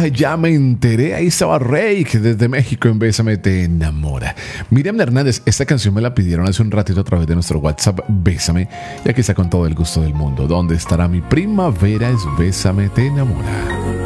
ya me enteré. Ahí estaba Rey, que desde México en Bésame te enamora. Miriam Hernández, esta canción me la pidieron hace un ratito a través de nuestro WhatsApp Bésame. Y aquí está con todo el gusto del mundo. ¿Dónde estará mi primavera? Es Bésame te enamora.